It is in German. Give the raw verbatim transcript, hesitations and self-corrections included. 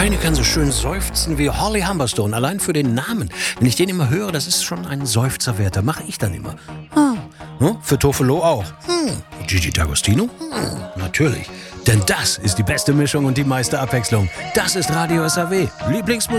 Keine kann so schön seufzen wie Holly Humberstone. Allein für den Namen. Wenn ich den immer höre, das ist schon ein Seufzer wert. Da mache ich dann immer. Hm. Hm? Für Tofelo auch. Hm. Gigi D'Agostino? Hm. Natürlich. Denn das ist die beste Mischung und die meiste Abwechslung. Das ist Radio S A W. Lieblingsmusik.